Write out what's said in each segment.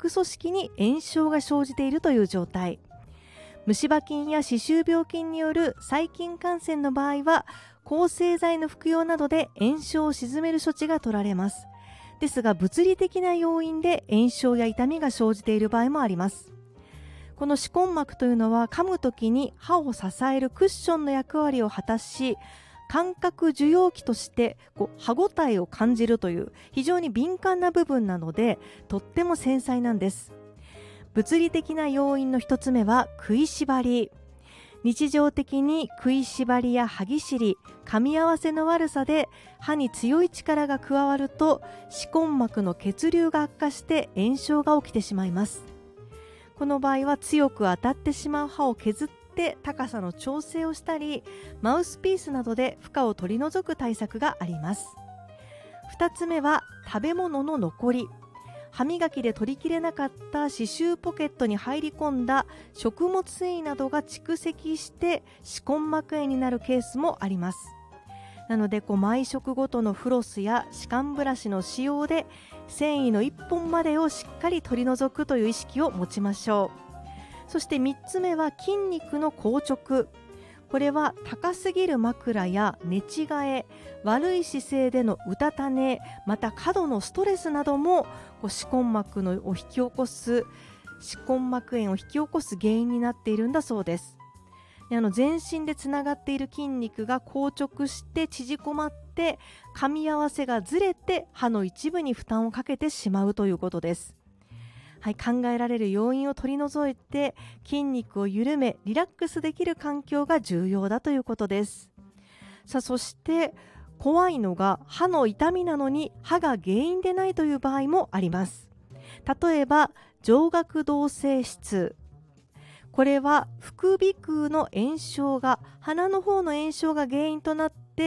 膜組織に炎症が生じているという状態。虫歯菌や歯周病菌による細菌感染の場合は、抗生剤の服用などで炎症を鎮める処置が取られます。ですが、物理的な要因で炎症や痛みが生じている場合もあります。この歯根膜というのは、噛むときに歯を支えるクッションの役割を果たし、感覚受容器として歯ごたえを感じるという非常に敏感な部分なので、とっても繊細なんです。物理的な要因の一つ目は食いしばり。日常的に食いしばりや歯ぎしり、噛み合わせの悪さで歯に強い力が加わると、歯根膜の血流が悪化して炎症が起きてしまいます。この場合は強く当たってしまう歯を削って高さの調整をしたり、マウスピースなどで負荷を取り除く対策があります。2つ目は食べ物の残り。歯磨きで取りきれなかった歯周ポケットに入り込んだ食物繊維などが蓄積して歯根膜炎になるケースもあります。なので毎食ごとのフロスや歯間ブラシの使用で繊維の1本までをしっかり取り除くという意識を持ちましょう。そして3つ目は筋肉の硬直。これは高すぎる枕や寝違え、悪い姿勢でのうたた寝、また過度のストレスなども歯根膜を引き起こす歯根膜炎を引き起こす原因になっているんだそうです。全身でつながっている筋肉が硬直して縮こまって、噛み合わせがずれて歯の一部に負担をかけてしまうということです。考えられる要因を取り除いて筋肉を緩めリラックスできる環境が重要だということです。そして怖いのが歯の痛みなのに歯が原因でないという場合もあります。例えば上顎動性歯痛。これは副鼻腔の炎症が、鼻の方の炎症が原因となって、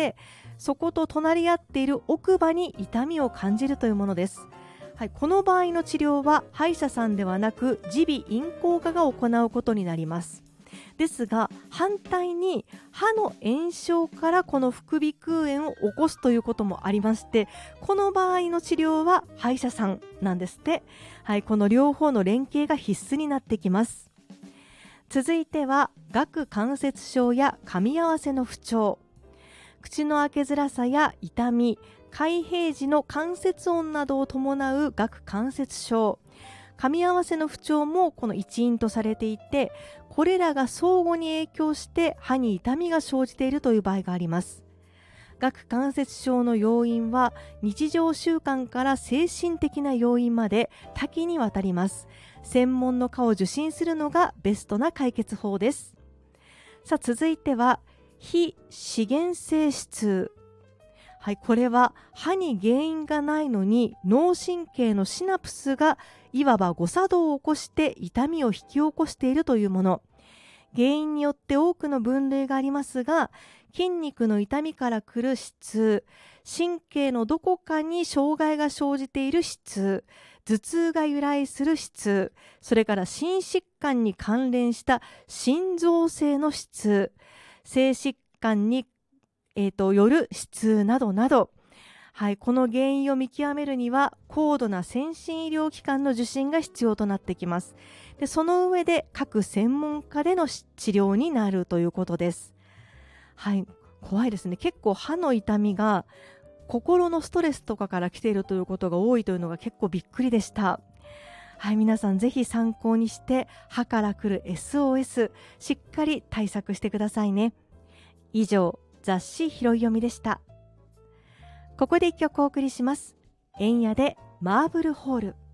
そこと隣り合っている奥歯に痛みを感じるというものです。この場合の治療は歯医者さんではなく耳鼻咽喉科が行うことになります。ですが反対に歯の炎症からこの副鼻腔炎を起こすということもありまして、この場合の治療は歯医者さんなんですって。この両方の連携が必須になってきます。続いては顎関節症や噛み合わせの不調。口の開けづらさや痛み、開閉時の関節音などを伴う顎関節症、噛み合わせの不調もこの一因とされていて、これらが相互に影響して歯に痛みが生じているという場合があります。顎関節症の要因は日常習慣から精神的な要因まで多岐にわたります。専門の科を受診するのがベストな解決法です。続いては非資源性歯痛。これは歯に原因がないのに脳神経のシナプスがいわば誤作動を起こして痛みを引き起こしているというもの。原因によって多くの分類がありますが、筋肉の痛みから来る歯痛、神経のどこかに障害が生じている歯痛、頭痛が由来する歯痛、それから心疾患に関連した心臓性の歯痛、性疾患による歯痛などなど、この原因を見極めるには高度な先進医療機関の受診が必要となってきます。で、その上で各専門家での治療になるということです。怖いですね。結構歯の痛みが心のストレスとかから来ているということが多いというのが結構びっくりでした。皆さんぜひ参考にして歯から来る SOS しっかり対策してくださいね。以上、雑誌拾い読みでした。ここで一曲お送りします。エンヤでマーブルホール。